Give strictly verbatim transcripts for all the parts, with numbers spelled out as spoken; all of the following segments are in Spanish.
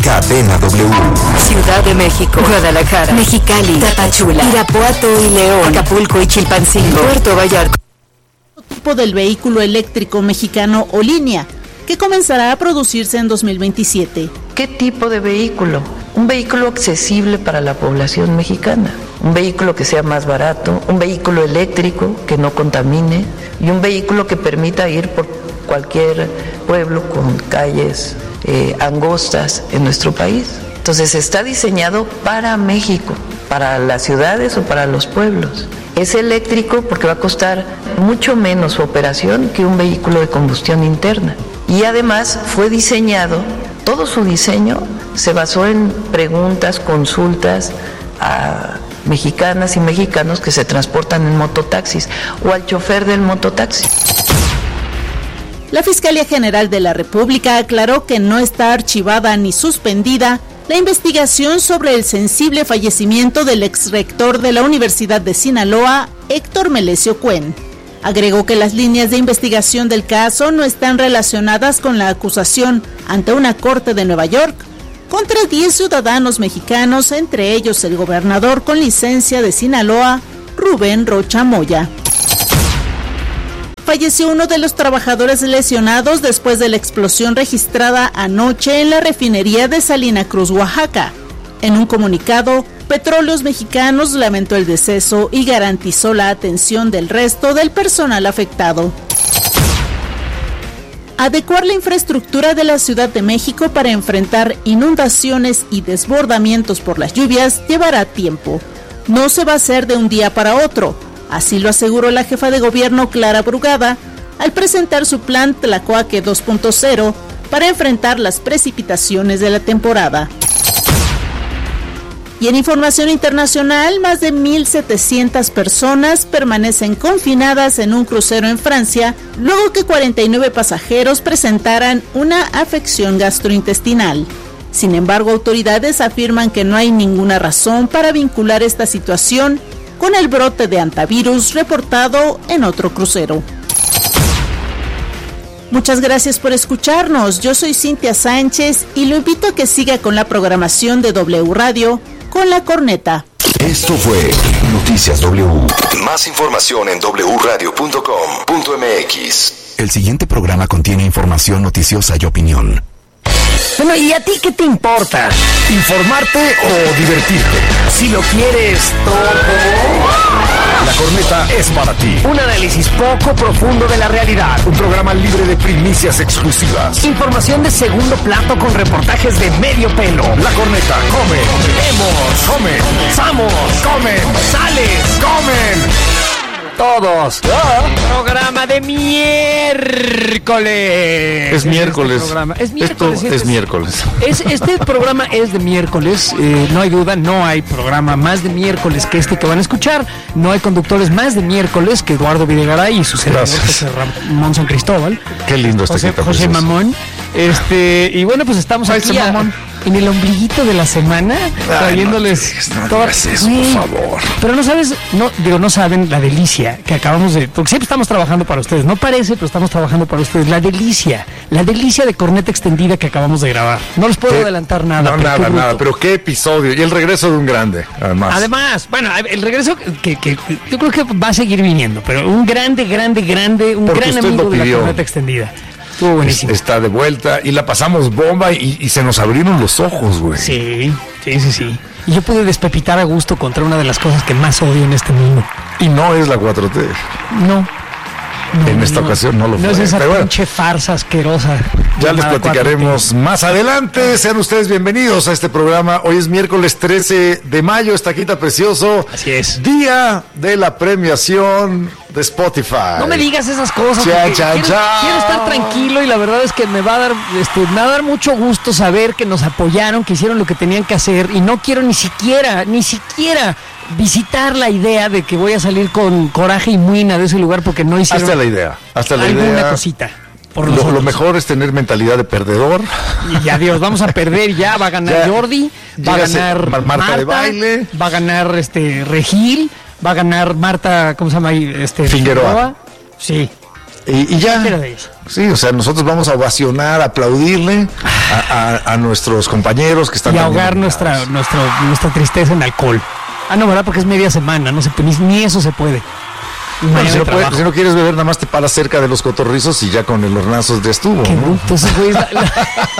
Cadena W. Ciudad de México, Guadalajara, Mexicali, Tapachula, Irapuato y León, Acapulco y Chilpancingo, Puerto Vallarta. Tipo del vehículo eléctrico mexicano Olinia, que comenzará a producirse en dos mil veintisiete. ¿Qué tipo de vehículo? Un vehículo accesible para la población mexicana, un vehículo que sea más barato, un vehículo eléctrico que no contamine y un vehículo que permita ir por cualquier pueblo con calles eh, angostas en nuestro país. Entonces está diseñado para México, para las ciudades o para los pueblos. Es eléctrico porque va a costar mucho menos su operación que un vehículo de combustión interna. Y además fue diseñado, todo su diseño se basó en preguntas, consultas a mexicanas y mexicanos que se transportan en mototaxis o al chofer del mototaxi. La Fiscalía General de la República aclaró que no está archivada ni suspendida la investigación sobre el sensible fallecimiento del exrector de la Universidad de Sinaloa, Héctor Melesio Cuen. Agregó que las líneas de investigación del caso no están relacionadas con la acusación ante una corte de Nueva York contra diez ciudadanos mexicanos, entre ellos el gobernador con licencia de Sinaloa, Rubén Rocha Moya. Falleció uno de los trabajadores lesionados después de la explosión registrada anoche en la refinería de Salina Cruz, Oaxaca. En un comunicado, Petróleos Mexicanos lamentó el deceso y garantizó la atención del resto del personal afectado. Adecuar la infraestructura de la Ciudad de México para enfrentar inundaciones y desbordamientos por las lluvias llevará tiempo. No se va a hacer de un día para otro. Así lo aseguró la jefa de gobierno Clara Brugada al presentar su plan Tlacoaque dos punto cero para enfrentar las precipitaciones de la temporada. Y en información internacional, más de mil setecientas personas permanecen confinadas en un crucero en Francia luego que cuarenta y nueve pasajeros presentaran una afección gastrointestinal. Sin embargo, autoridades afirman que no hay ninguna razón para vincular esta situación con el brote de hantavirus reportado en otro crucero. Muchas gracias por escucharnos. Yo soy Cintia Sánchez y lo invito a que siga con la programación de W Radio con La Corneta. Esto fue Noticias W. Más información en doble u radio punto com punto m x. El siguiente programa contiene información noticiosa y opinión. Bueno, ¿y a ti qué te importa? ¿Informarte o divertirte? Si lo quieres todo, La Corneta es para ti. un análisis poco profundo de la realidad. Un programa libre de primicias exclusivas. Información de segundo plato con reportajes de medio pelo. La Corneta come, Vemos, come, comenzamos, comen, sales, comen. todos. Programa de miércoles. Es miércoles. Este programa. Es Esto miércoles. es este miércoles. Es, este programa es de miércoles, eh, no hay duda, no hay programa más de miércoles que este que van a escuchar, no hay conductores más de miércoles que Eduardo Videgaray y su servidor José Ramón San Cristóbal. Qué lindo está José, aquí, José precioso. Mamón. Este, y bueno, pues estamos Ay, aquí ese a- mamón. en el ombliguito de la semana, trayéndoles no, no toda- hagas eso, Güey, por favor. Pero no sabes, no, digo, no saben la delicia que acabamos de, porque siempre estamos trabajando para ustedes, no parece, pero estamos trabajando para ustedes, la delicia, la delicia de corneta extendida que acabamos de grabar. No les puedo ¿Qué? adelantar nada. No, pero qué nada, bruto. nada. Pero qué episodio. Y el regreso de un grande, además. Además, bueno, el regreso que, que, que yo creo que va a seguir viniendo, pero un grande, grande, grande, un Porque gran usted amigo lo de la pidió. corneta extendida. Estuvo Es- buenísimo. está de vuelta y la pasamos bomba y, y se nos abrieron los ojos, güey. Sí, sí, sí, sí. Y yo pude despepitar a gusto contra una de las cosas que más odio en este mundo. Y no es la cuatro T. No. No, En esta ocasión no lo No fue. es esa Pero bueno, pinche farsa asquerosa. ya les llamada platicaremos más adelante. Sean ustedes bienvenidos a este programa. Hoy es miércoles trece de mayo, Estaquita Precioso. Así es. Día de la premiación de Spotify. No me digas esas cosas. Chan, porque chan, quiero, chan. quiero estar tranquilo y la verdad es que me va a dar, este, me va a dar mucho gusto saber que nos apoyaron, que hicieron lo que tenían que hacer y no quiero ni siquiera, ni siquiera visitar la idea de que voy a salir con coraje y muina de ese lugar porque no hicieron Hasta la idea. Hasta la alguna idea. cosita. Por Lo, nosotros. lo mejor es tener mentalidad de perdedor. Y adiós, vamos a perder ya, va a ganar Ya. Jordi, va a Llegase ganar Mar- Marta de baile. va a ganar este Regil, va a ganar Marta, ¿cómo se llama ahí? Este, Figueroa. Sí. Y, y ya. Sí, o sea, nosotros vamos a ovacionar, a aplaudirle a, a, a nuestros compañeros que están... Y ahogar nuestra, nuestra, nuestra tristeza en alcohol. Ah, no, ¿verdad? Porque es media semana, no se, ni, ni eso se puede. Bueno, si, no puede, si no quieres beber, nada más te paras cerca de los cotorrizos y ya con el hornazos de estuvo. Qué ¿no? bruto, esos güeyes, la, la,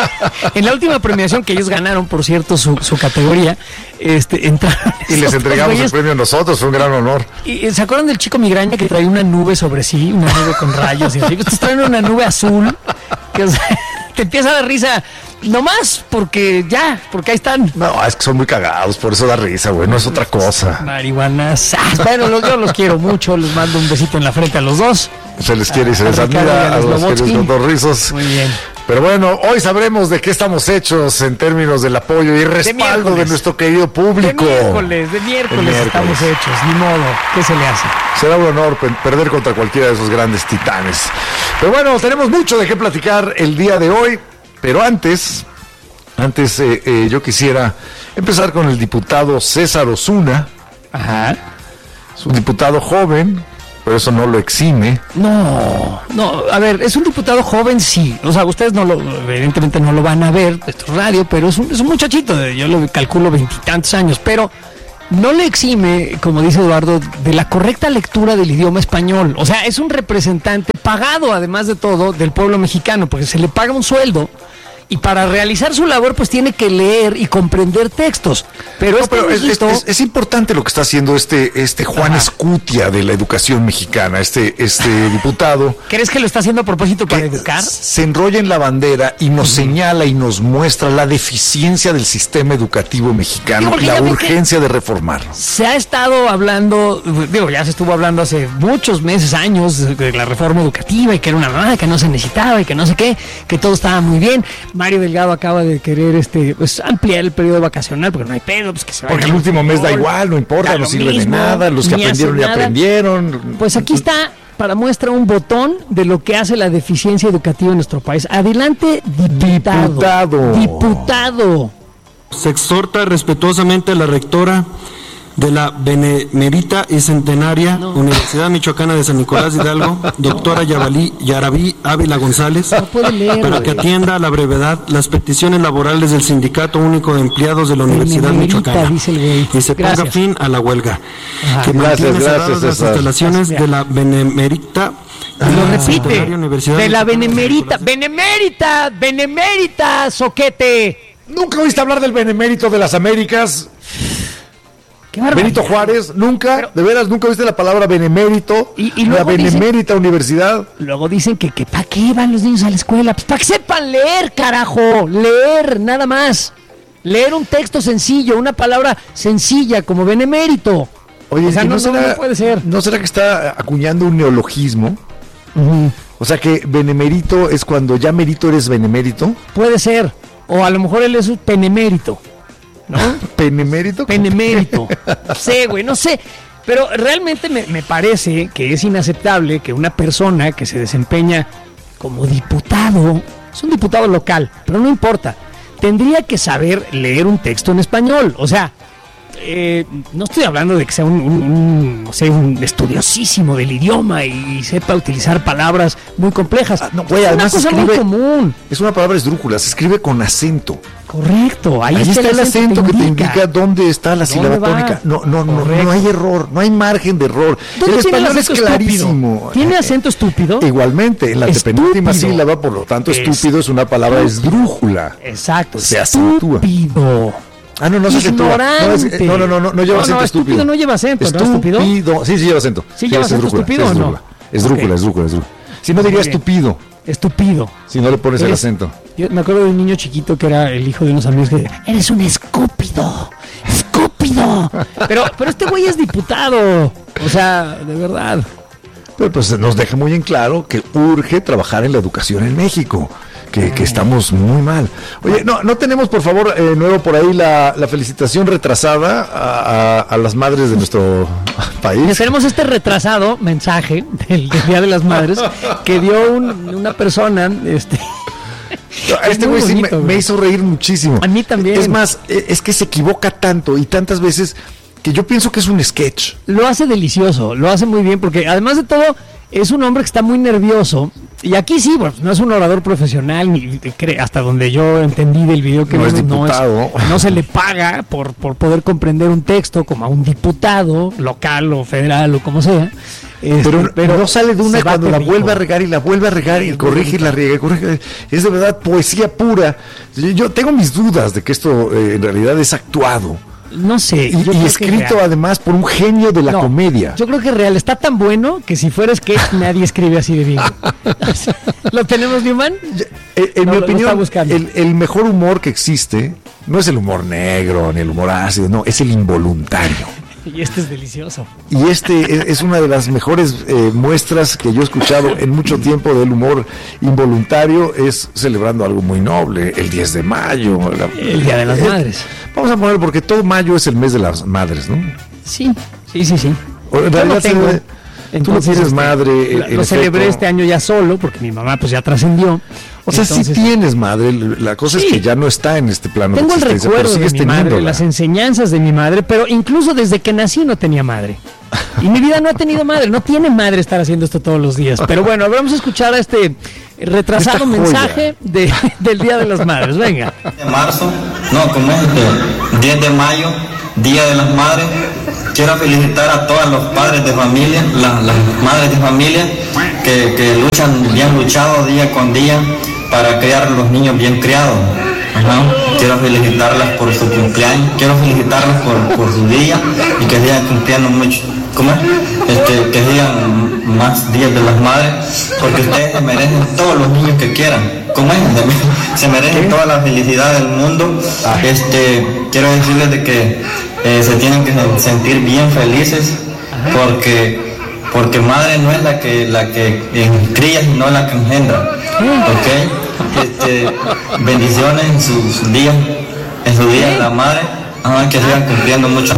en la última premiación que ellos ganaron, por cierto, su, su categoría, este, entraron. Y les entregamos güeyes, el premio a nosotros, fue un gran honor. Y, ¿se acuerdan del chico migraña que traía una nube sobre sí? Una nube con rayos y así. Estos traen una nube azul que, o sea, te empieza a dar risa. No más, porque ya, porque ahí están. No, es que son muy cagados, por eso da risa, güey, no es otra cosa. Marihuanas. Bueno, los, yo los quiero mucho, les mando un besito en la frente a los dos. Se les quiere y se les admira a los queridos cotorrizos. Muy bien. Pero bueno, hoy sabremos de qué estamos hechos en términos del apoyo y respaldo de, de nuestro querido público. De miércoles, de miércoles, de miércoles estamos hechos, ni modo, ¿qué se le hace? Será un honor perder contra cualquiera de esos grandes titanes. Pero bueno, tenemos mucho de qué platicar el día de hoy. Pero antes, antes eh, eh, yo quisiera empezar con el diputado César Osuna. Ajá. Es un diputado joven, pero eso no lo exime. No, no, a ver, es un diputado joven, sí. O sea, ustedes no lo, evidentemente no lo van a ver, esto es radio, pero es un, es un muchachito, yo lo calculo veintitantos años, pero no le exime, como dice Eduardo, de la correcta lectura del idioma español. O sea, es un representante pagado, además de todo, del pueblo mexicano, porque se le paga un sueldo. Y para realizar su labor, pues tiene que leer y comprender textos. Pero, no, este pero es, viejito... es, es importante lo que está haciendo este, este Juan Ajá. Escutia de la educación mexicana, este, este diputado. ¿Crees que lo está haciendo a propósito para educar? Se enrolla en la bandera y nos uh-huh. señala y nos muestra la deficiencia del sistema educativo mexicano, sí, la urgencia de reformarlo. Se ha estado hablando, digo, ya se estuvo hablando hace muchos meses, años, de la reforma educativa y que era una mamada, que no se necesitaba y que no sé qué, que todo estaba muy bien. Mario Delgado acaba de querer este pues ampliar el periodo vacacional porque no hay pedo, pues que se vaya. Porque el último mes da igual, no importa, no sirve de nada, los que aprendieron ya aprendieron. Pues aquí está para muestra un botón de lo que hace la deficiencia educativa en nuestro país. Adelante, diputado. Diputado. Diputado. Se exhorta respetuosamente a la rectora de la Benemérita y Centenaria no. Universidad Michoacana de San Nicolás de Hidalgo, doctora Yabalí, Yarabí Ávila González, no leer, para wey. que atienda a la brevedad las peticiones laborales del Sindicato Único de Empleados de la Universidad Michoacana dice el y se gracias. ponga fin a la huelga. Ajá. Que gracias, mantiene gracias, cerradas las instalaciones gracias. de la Benemérita. Ah, lo repite, de la Benemérita, Benemérita, Benemérita, soquete. ¿Nunca oíste hablar del Benemérito de las Américas? Benito Juárez, nunca, pero, de veras, nunca viste la palabra benemérito, y, y la benemérita dicen, universidad. Luego dicen que, que ¿para qué van los niños a la escuela? Pues para que sepan leer, carajo, leer, nada más. Leer un texto sencillo, una palabra sencilla como benemérito. Oye, o sea, no, no, será, no puede ser. ¿No será que está acuñando un neologismo? Uh-huh. O sea que benemérito es cuando ya merito eres benemérito. Puede ser, o a lo mejor él es un penemérito. ¿No? ¿Penemérito? Penemérito. No sé, güey, no sé. Pero realmente me, me parece que es inaceptable que una persona que se desempeña como diputado, es un diputado local, pero no importa, tendría que saber leer un texto en español. O sea, eh, no estoy hablando de que sea un, un, un, no sé, un estudiosísimo del idioma y, y sepa utilizar palabras muy complejas. Ah, no, güey, además es una cosa escribe, muy común. Es una palabra esdrújula, se escribe con acento. Correcto, ahí, ahí está, está el acento, acento te que te indica dónde está la sílaba tónica. No, no, no, no hay error, no hay margen de error. El español es clarísimo. Estúpido? ¿Tiene acento estúpido? Igualmente, en la penúltima sílaba, por lo tanto, estúpido es, es una palabra esdrújula. Exacto, se acentúa. Estúpido. Ah, no, no se acentúa. No, es, no, no, no, no, no lleva no, acento no, estúpido. estúpido no lleva acento, estúpido. ¿no? Estúpido. Sí, sí lleva acento. ¿Sí lleva acento estúpido o no? Esdrújula, esdrújula, esdrújula. Si no diría estúpido. Estúpido. Si no le pones el acento. Yo me acuerdo de un niño chiquito que era el hijo de unos amigos que decía, eres un escúpido, escúpido. pero, pero este güey es diputado. O sea, de verdad. Pero pues nos deja muy en claro que urge trabajar en la educación en México. Que, que estamos muy mal. Oye, no, no tenemos, por favor, eh, nuevo por ahí la, la felicitación retrasada a, a, a las madres de nuestro país. Tenemos este retrasado mensaje del, del Día de las Madres que dio un, una persona, este... No, este güey sí me, me hizo reír muchísimo. A mí también. Es más, es que se equivoca tanto y tantas veces que yo pienso que es un sketch. Lo hace delicioso, lo hace muy bien, porque además de todo... es un hombre que está muy nervioso. Y aquí sí, bueno, no es un orador profesional, ni hasta donde yo entendí del video que no, vimos, es diputado. No, es, no se le paga por, por poder comprender un texto como a un diputado local o federal o como sea. Este, pero, pero no sale de una cuando la rico. vuelve a regar y la vuelve a regar y corrige y la riega y corrige. Es de verdad poesía pura. Yo tengo mis dudas de que esto eh, en realidad es actuado. No sé. Y, y escrito además por un genio de la no, comedia. Yo creo que real está tan bueno que si fuera sketch nadie escribe así de bien. ¿Lo tenemos, Newman? En, en no, mi lo, opinión, lo el, el mejor humor que existe no es el humor negro ni el humor ácido, no, es el involuntario. Y este es delicioso. Y este es una de las mejores eh, muestras que yo he escuchado en mucho tiempo del humor involuntario, es celebrando algo muy noble, el diez de mayo. La, el Día de las eh, Madres. Vamos a poner, porque todo mayo es el mes de las madres, ¿no? Sí, sí, sí, sí. O en realidad, tengo, se, entonces, tú no tienes este, madre. Lo, lo celebré este año ya solo, porque mi mamá pues ya trascendió. O sea, entonces, sí tienes madre, la cosa sí. es que ya no está en este plano. Tengo el recuerdo de mi madre, las enseñanzas de mi madre, pero incluso desde que nací no tenía madre. Y mi vida no ha tenido madre, no tiene madre estar haciendo esto todos los días. Pero bueno, vamos a escuchar a este retrasado mensaje de, del Día de las Madres. Venga. De marzo, no, como es el diez de mayo, Día de las Madres. Quiero felicitar a todos los padres de familia, la, las madres de familia, que, que luchan bien luchado día con día para criar a los niños bien criados. Ajá. Quiero felicitarlas por su cumpleaños, quiero felicitarlas por, por su día y que sigan cumpliendo mucho, ¿cómo es? Este, que sigan más días de las madres, porque ustedes se merecen todos los niños que quieran, ¿cómo es? Se merecen toda la felicidad del mundo. Este, quiero decirles de que eh, se tienen que sentir bien felices, porque porque madre no es la que la que cría, sino la que engendra, ¿ok? Este, bendiciones en sus días, en su día de la madre, ajá, que sigan cumpliendo mucho.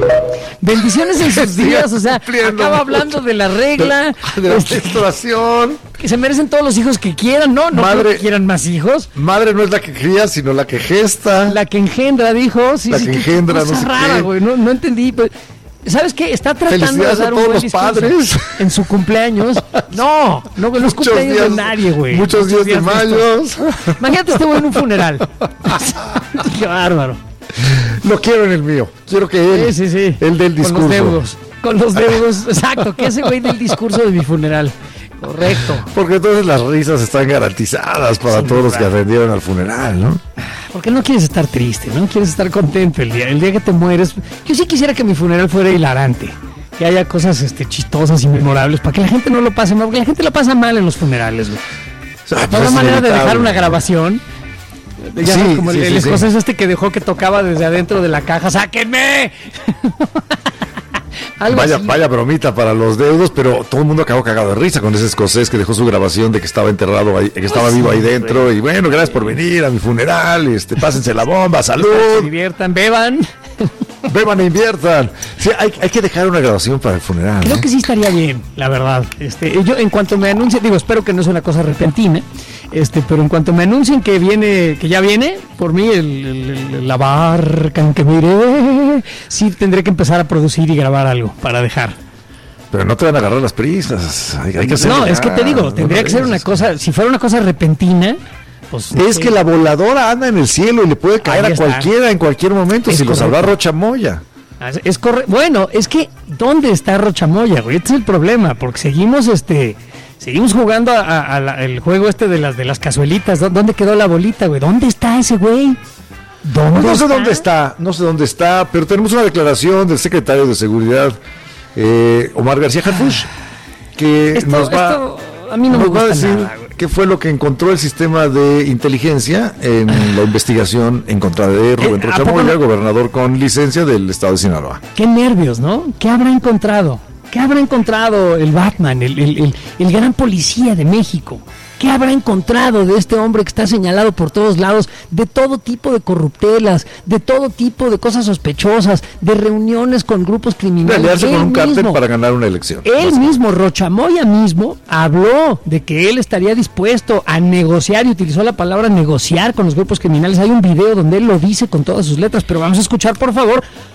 Bendiciones en sus días, o sea, acaba hablando de la regla, de, de la menstruación, que se merecen todos los hijos que quieran, no, no madre, que quieran más hijos. Madre no es la que cría, sino la que gesta. La que engendra, dijo, sí, la sí, que engendra, no sé rara, qué. Güey, no, no entendí, pero ¿sabes qué? Está tratando de dar un buen discurso padres en su cumpleaños. No, no, no es cumpleaños días, de nadie, güey. Muchos, muchos días, días de mayo. Imagínate este güey en un funeral. Qué bárbaro. Lo quiero en el mío. Quiero que él, sí, sí, sí. el del discurso. Con los deudos. Con los deudos, exacto. Que ese güey del discurso de mi funeral. Correcto. Porque entonces las risas están garantizadas para sí, todos los que atendieron al funeral, ¿no? Porque no quieres estar triste, ¿no? Quieres estar contento el día, el día que te mueres. Yo sí quisiera que mi funeral fuera hilarante, que haya cosas este, chistosas y memorables, para que la gente no lo pase mal, porque la gente lo pasa mal en los funerales, güey. O sea, no hay manera de dejar una grabación. Ya sí, sabes, como sí, el, el sí, escocés sí. este que dejó que tocaba desde adentro de la caja, ¡sáquenme! Vaya, vaya bromita para los deudos, pero todo el mundo acabó cagado de risa con ese escocés que dejó su grabación de que estaba enterrado ahí, que estaba pues vivo sí, ahí dentro, güey. Y bueno, gracias por venir a mi funeral, este, pásense la bomba, salud. Se diviertan, beban. Beban e inviertan. Sí, hay, hay que dejar una grabación para el funeral. Creo ¿eh? que sí estaría bien, la verdad. Este, yo en cuanto me anuncien, digo, espero que no sea una cosa repentina, este, pero en cuanto me anuncien que viene, que ya viene, por mí el, el, el, la barca en que me iré, sí tendré que empezar a producir y grabar algo para dejar. Pero no te van a agarrar las prisas. Hay, hay que hacer no, ya, es que te digo, tendría que ser una cosa, si fuera una cosa repentina. Pues, es que la voladora anda en el cielo y le puede caer a cualquiera en cualquier momento, es si correcto. Lo sabrá Rocha Moya. Es correcto. Bueno, es que ¿dónde está Rocha Moya, güey? Este es el problema, porque seguimos este seguimos jugando a, a, a la, el juego este de las de las cazuelitas. ¿Dónde quedó la bolita, güey? ¿Dónde está ese güey? ¿Dónde no, no sé está? dónde está, no sé dónde está, pero tenemos una declaración del secretario de Seguridad, eh, Omar García Harfuch, que esto, nos va esto a mí no me gusta va a decir nada, qué fue lo que encontró el sistema de inteligencia en la investigación en contra de Rubén Rocha Moya, no? Gobernador con licencia del estado de Sinaloa. Qué nervios, ¿no? ¿Qué habrá encontrado? ¿Qué habrá encontrado el Batman, el, el, el, el gran policía de México? ¿Qué habrá encontrado de este hombre que está señalado por todos lados de todo tipo de corruptelas, de todo tipo de cosas sospechosas, de reuniones con grupos criminales? De aliarse con un cártel para ganar una elección. Él mismo, Rocha Moya mismo, habló de que él estaría dispuesto a negociar y utilizó la palabra negociar con los grupos criminales. Hay un video donde él lo dice con todas sus letras, pero vamos a escuchar, por favor,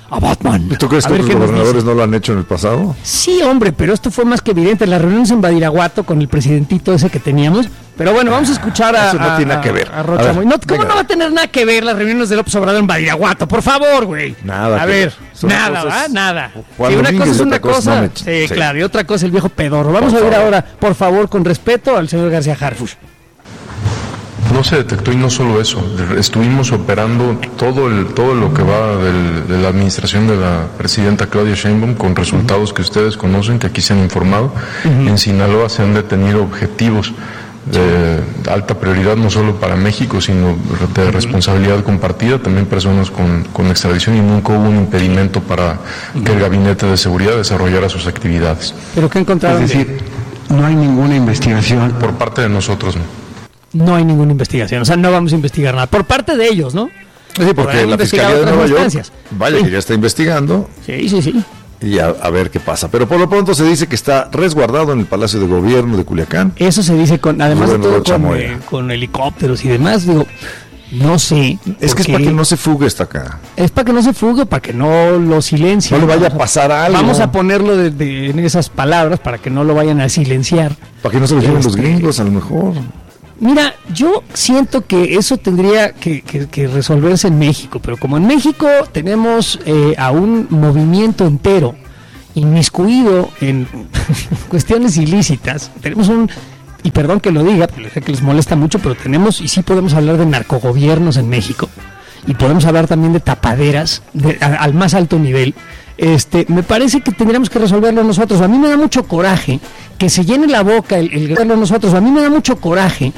a Batman. ¿Y tú crees A que ver los qué nos gobernadores dice. no lo han hecho en el pasado? Sí, hombre, pero esto fue más que evidente. Las reuniones en Badiraguato con el presidentito ese que teníamos. Pero bueno, vamos a escuchar a, Eso no a- tiene nada que ver. a Rocha A ver, Moya. No, ¿cómo venga. no va a tener nada que ver las reuniones de López Obrador en Badiraguato? Por favor, güey. Nada A que ver, ver. Son nada, cosas- ¿va? Nada. Juan Sí, una Domínguez cosa es y una otra cosa cosa. no me- Sí, sí. claro, y otra cosa el viejo pedorro. Vamos Por a oír favor. ahora, por favor, con respeto al señor García Harfuch. No se detectó y no solo eso, estuvimos operando todo el todo lo que va del- de la administración de la presidenta Claudia Sheinbaum con resultados que ustedes conocen, que aquí se han informado. En Sinaloa se han detenido objetivos de alta prioridad no solo para México, sino de responsabilidad compartida, también personas con, con extradición, y nunca hubo un impedimento para que el Gabinete de Seguridad desarrollara sus actividades. ¿Pero qué encontraron? Es decir, no hay ninguna investigación. Por parte de nosotros, no. No hay ninguna investigación, o sea, no vamos a investigar nada. Por parte de ellos, ¿no? Sí, porque Podrán la investigar Fiscalía de otras Nueva York, instancias. vaya Sí. que ya está investigando Sí, sí, sí. y a, a ver qué pasa. Pero por lo pronto se dice que está resguardado en el Palacio de Gobierno de Culiacán. Eso se dice con, además de Bueno, todo, Rocha con, Moya. eh, con helicópteros y demás, digo, no sé. Es que es porque- para que no se fugue hasta acá. Es para que no se fugue, para que no lo silencien. No le vaya a Vamos pasar algo. Vamos a ponerlo de, de- en esas palabras para que no lo vayan a silenciar. Para que no se lo lleven los Este, gringos, a lo mejor. Mira, yo siento que eso tendría que, que- que resolverse en México, pero como en México tenemos eh, a un movimiento entero inmiscuido en cuestiones ilícitas, tenemos un, y perdón que lo diga, porque sé que les molesta mucho, pero tenemos, y sí podemos hablar de narcogobiernos en México, y podemos hablar también de tapaderas de- a- al más alto nivel. Este, me parece que tendríamos que resolverlo nosotros. A mí me da mucho coraje que se llene la boca el, el gobierno nosotros. A mí me da mucho coraje